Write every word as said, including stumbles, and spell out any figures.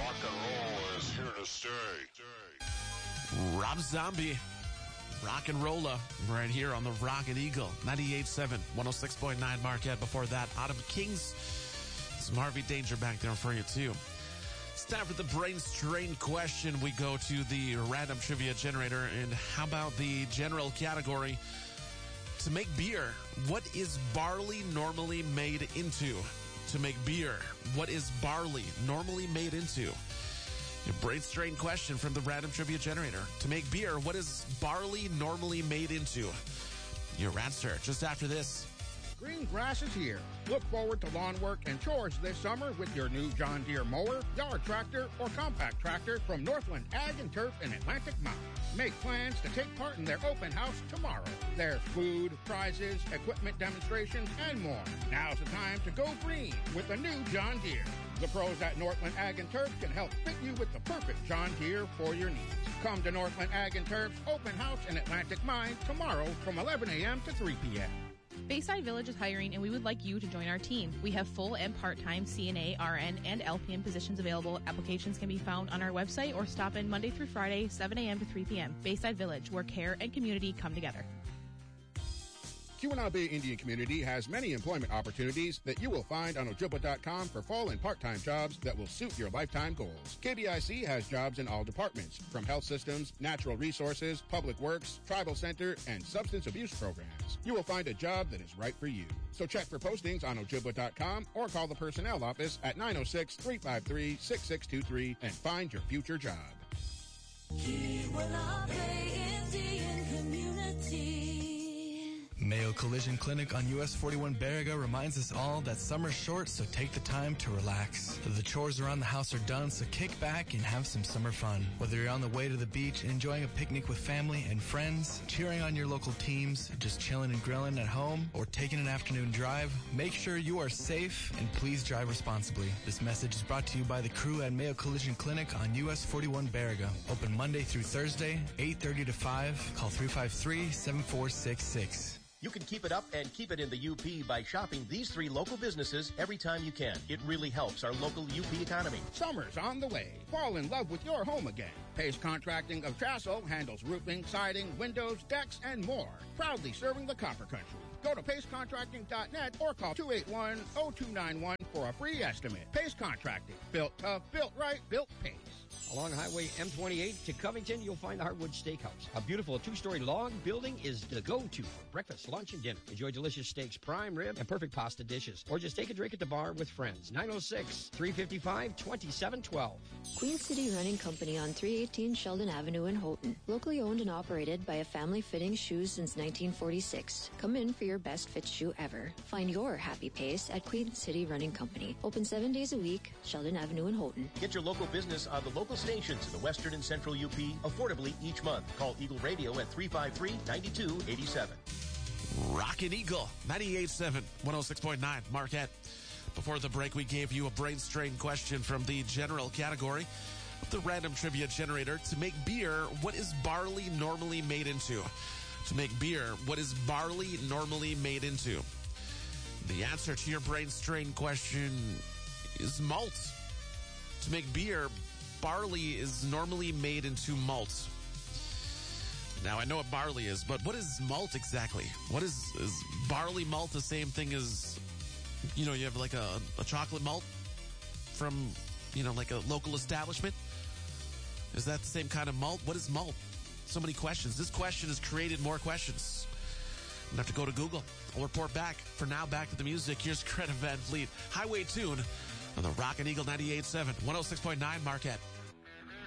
Rock and roll is here to stay. Rob Zombie, Rock and Rolla, right here on the Rocket Eagle, ninety-eight point seven, one oh six point nine Marquette. Before that, Autumn Kings, some Harvey Danger back there for you too. It's time for the brain strain question. We go to the random trivia generator, and how about the general category? To make beer, what is barley normally made into? To make beer, what is barley normally made into? Your brain strain question from the random trivia generator. To make beer, what is barley normally made into? Your answer just after this. Green grass is here. Look forward to lawn work and chores this summer with your new John Deere mower, yard tractor, or compact tractor from Northland Ag and Turf in Atlantic Mountain. Make plans to take part in their open house tomorrow. There's food, prizes, equipment demonstrations, and more. Now's the time to go green with the new John Deere. The pros at Northland Ag and Turf can help fit you with the perfect John Deere for your needs. Come to Northland Ag and Turf's open house in Atlantic Mine tomorrow from eleven a.m. to three p.m. Bayside Village is hiring, and we would like you to join our team. We have full and part-time C N A, R N, and L P N positions available. Applications can be found on our website or stop in Monday through Friday, seven a.m. to three p.m. Bayside Village, where care and community come together. Keweenaw Bay Indian Community has many employment opportunities that you will find on Ojibwa dot com for full and part-time jobs that will suit your lifetime goals. K B I C has jobs in all departments, from health systems, natural resources, public works, tribal center, and substance abuse programs. You will find a job that is right for you. So check for postings on Ojibwa dot com or call the personnel office at nine oh six, three five three, six six two three and find your future job. Keweenaw Bay Indian Community. Mayo Collision Clinic on U S forty-one Baraga reminds us all that summer's short, so take the time to relax. The chores around the house are done, so kick back and have some summer fun. Whether you're on the way to the beach, enjoying a picnic with family and friends, cheering on your local teams, just chilling and grilling at home, or taking an afternoon drive, make sure you are safe and please drive responsibly. This message is brought to you by the crew at Mayo Collision Clinic on U S forty-one Baraga. Open Monday through Thursday, eight thirty to five. Call three five three, seven four six six. You can keep it up and keep it in the U P by shopping these three local businesses every time you can. It really helps our local U P economy. Summer's on the way. Fall in love with your home again. Pace Contracting of Chassell handles roofing, siding, windows, decks, and more. Proudly serving the Copper Country. Go to pace contracting dot net or call two eight one, oh two nine one for a free estimate. Pace Contracting. Built tough, built right, built Pace. Along Highway M twenty-eight to Covington, you'll find the Hardwood Steakhouse. A beautiful two-story log building is the go-to for breakfast, lunch, and dinner. Enjoy delicious steaks, prime rib, and perfect pasta dishes. Or just take a drink at the bar with friends. nine oh six, three five five, two seven one two. Queen City Running Company on three eighteen Sheldon Avenue in Houghton. Locally owned and operated by a family fitting shoes since nineteen forty-six. Come in for your best fit shoe ever. Find your happy pace at Queen City Running Company. Open seven days a week, Sheldon Avenue in Houghton. Get your local business on the local stations in the western and central U P affordably each month. Call Eagle Radio at three five three, nine two eight seven. Rockin' Eagle, ninety-eight point seven, one oh six point nine Marquette. Before the break, we gave you a brain strain question from the general category of the random trivia generator. To make beer, what is barley normally made into? To make beer, what is barley normally made into? The answer to your brain strain question is malt. To make beer, barley is normally made into malt. Now, I know what barley is, but what is malt exactly? What is, is barley malt the same thing as, you know, you have like a, a chocolate malt from, you know, like a local establishment? Is that the same kind of malt? What is malt? So many questions. This question has created more questions. I'm going to have to go to Google. I'll report back. For now, back to the music. Here's Greta Van Fleet. Highway Tune on the Rockin' Eagle ninety-eight point seven, one oh six point nine Marquette.